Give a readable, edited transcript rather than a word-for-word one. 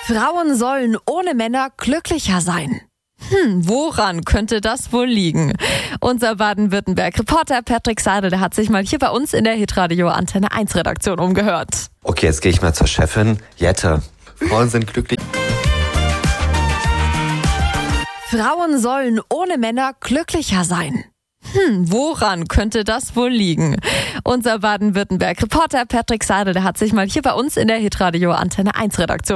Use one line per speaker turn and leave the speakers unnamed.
Frauen sollen ohne Männer glücklicher sein. Woran könnte das wohl liegen? Unser Baden-Württemberg-Reporter Patrick Seidel, der hat sich mal hier bei uns in der Hitradio Antenne 1 Redaktion umgehört.
Okay, jetzt gehe ich mal zur Chefin. Jette, Frauen sind glücklich.
Frauen sollen ohne Männer glücklicher sein. Woran könnte das wohl liegen? Unser Baden-Württemberg-Reporter Patrick Seidel, der hat sich mal hier bei uns in der Hitradio Antenne 1 Redaktion